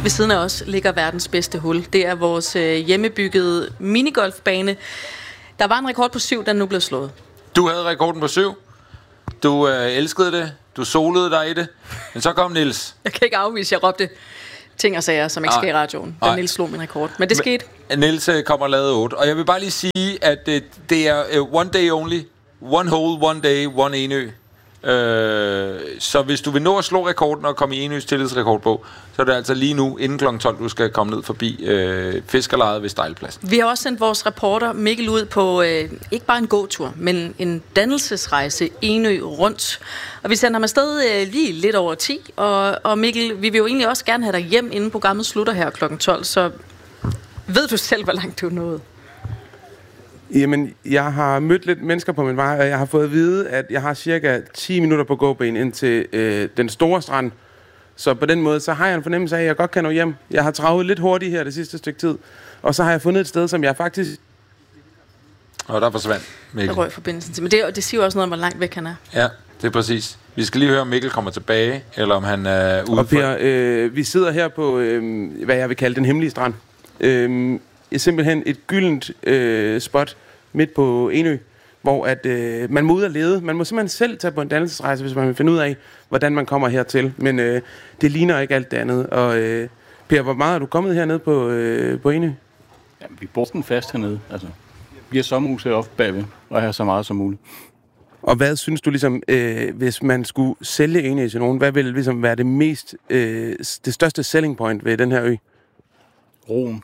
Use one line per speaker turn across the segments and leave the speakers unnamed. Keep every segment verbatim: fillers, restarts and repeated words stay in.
Ved siden af os ligger verdens bedste hul. Det er vores øh, hjemmebyggede minigolfbane. Der var en rekord på syv, den er nu blevet slået.
Du havde rekorden på syv. Du øh, elskede det. Du solede dig i det. Men så kom Niels.
Jeg kan ikke afvise, jeg råbte ting og sager, som ikke sker i radioen, da Niels slog min rekord. Men det skete.
Men, Niels kommer og lavede otte. Og jeg vil bare lige sige, at det, det er uh, one day only. One hole, one day, one Enø. Øh, så hvis du vil nå at slå rekorden og komme i Enøs tillidsrekordbog, så er det altså lige nu, inden klokken tolv, du skal komme ned forbi øh, fiskerlejet ved Stejlepladsen.
Vi har også sendt vores reporter Mikkel ud på øh, ikke bare en gåtur, men en dannelsesrejse Enø rundt. Og vi sender ham afsted øh, lige lidt over ti. Og, og Mikkel, vi vil jo egentlig også gerne have dig hjem, inden programmet slutter her klokken tolv. Så ved du selv, hvor langt du er nået?
Jamen, jeg har mødt lidt mennesker på min vej, og jeg har fået at vide, at jeg har cirka ti minutter på gåben ind til øh, den store strand. Så på den måde, så har jeg en fornemmelse af, at jeg godt kan nå hjem. Jeg har travet lidt hurtigt her det sidste stykke tid, og så har jeg fundet et sted, som jeg faktisk...
Og der forsvandt Mikkel.
Der røg forbindelsen til. Men det, det siger jo også noget om, hvor langt væk han er.
Ja, det er præcis. Vi skal lige høre, om Mikkel kommer tilbage, eller om han er ude.
Og Per, øh, vi sidder her på, øh, hvad jeg vil kalde den hemmelige strand. Øh, simpelthen et gyldent øh, spot midt på Enø, hvor at, øh, man må ud og lede. Man må simpelthen selv tage på en dannelsesrejse, hvis man vil finde ud af, hvordan man kommer hertil. Men øh, det ligner ikke alt det andet. Og øh, Per, hvor meget er du kommet hernede på, øh, på Enø?
Ja, vi bor den fast hernede. Altså, vi har sommerhus heroppe bagved, og her så meget som muligt.
Og hvad synes du, ligesom, øh, hvis man skulle sælge Enø til nogen, hvad vil ligesom være det mest, øh, det største selling point ved den her ø?
Roen.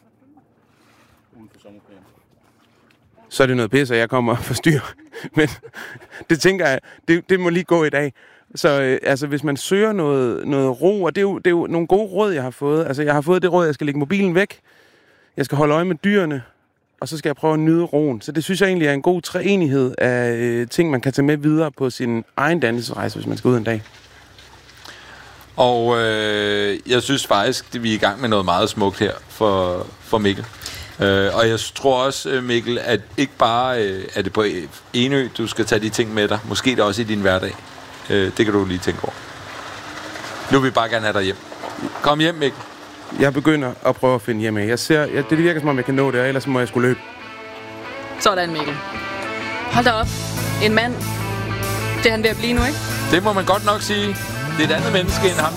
Så er det noget pis, at jeg kommer og forstyrrer. Men det tænker jeg, det, det må lige gå i dag. Så øh, altså, hvis man søger noget, noget ro, og det er, jo, det er jo nogle gode råd, jeg har fået. Altså, jeg har fået det råd, at jeg skal lægge mobilen væk. Jeg skal holde øje med dyrene, og så skal jeg prøve at nyde roen. Så det synes jeg egentlig er en god treenighed af øh, ting, man kan tage med videre på sin egen dannelsesrejse, hvis man skal ud en dag.
Og øh, jeg synes faktisk, at vi er i gang med noget meget smukt her for, for Mikkel. Øh, og jeg tror også, Mikkel, at ikke bare øh, er det på Enø, du skal tage de ting med dig. Måske det også i din hverdag. Øh, det kan du lige tænke over. Nu vil vi bare gerne have dig hjem. Kom hjem, Mikkel.
Jeg begynder at prøve at finde hjem af. Jeg ser, jeg, det virker som om, jeg kan nå det, og ellers må jeg skulle løbe.
Sådan, Mikkel. Hold da op. En mand. Det er han ved at blive nu, ikke?
Det må man godt nok sige. Det er et andet menneske end ham.